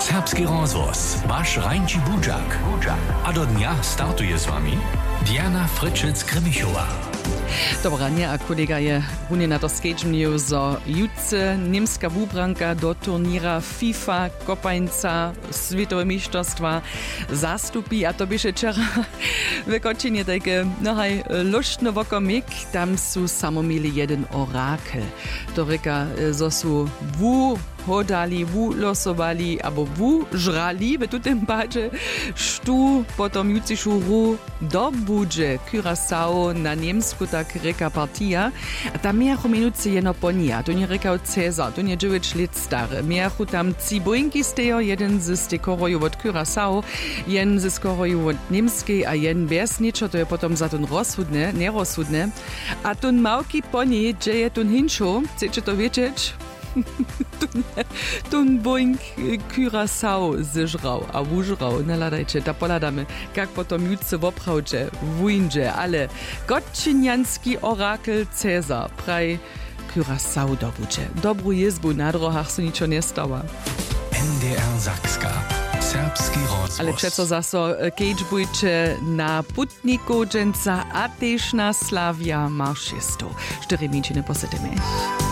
Serbski rozvoz, wasz Rańci Budzak. A do dnia startuje z wami Diana Fritschic-Krimichowa. Dobranie, a kolega je runie na to skejmniu za jutce niemska wubranka do turniera FIFA Kopańca Światowe Mistrzostwa zastupi, a to bieše wczera wykończenie takie nohaj luštno wokomik, tam su samo mieli jeden orakel. To reka, zo su hodali, losowali, albo żrali, by tu tym padzie, sztu potom jutsišu ru dobudže Curaçao na niemsku tak reka partia. A tam miachu minuty jeno ponia, to nie rekał Cezar, to nie 9 lat stary. Miachu tam ciboinki stejo, jeden z skoroju od Curaçao, jeden z skoroju od niemskiej, a jeden bez niczo, to je potom za ten rozsudne, nerozsudne. A ten małki poni, gdzie je ten hinšo, chcecie to wiedzieć? Tun boink Curaçao zeżrał, a wużrał, naladajcie, ta poladamy, jak potom jutce woprawdzie, wujndzie, ale gotczynianski orakel Cezar, praj Curaçao dobudże. Dobru jezbu na drohach su niczo nie stała. NDR Sakska. Serbski rozvoz. Ale przeco zaso kejczbujcie na putniku dżęca, a też na Slavia marszystu. 4 mininy posytymy.